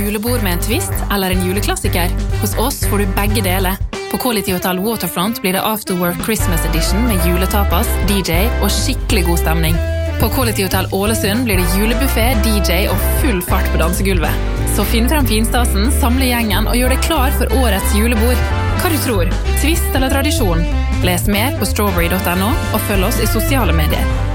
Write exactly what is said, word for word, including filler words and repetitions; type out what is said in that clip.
julebord med en twist eller en juleklassiker? Hos oss får du begge deler. På Quality Hotel Waterfront blir det After Work Christmas Edition med juletapas, D J og skikkelig god stemning. På Quality Hotel Ålesund blir det julebuffet, D J og full fart på dansegulvet. Så finn frem finstasen, samle gjengen og gjør deg klar for årets julebord. Hva du tror? Twist eller tradisjon? Les mer på strawberry punktum no og følg oss i sosiale medier.